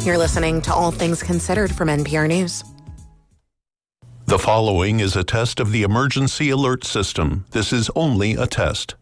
You're listening to All Things Considered from NPR News. The following is a test of the emergency alert system. This is only a test.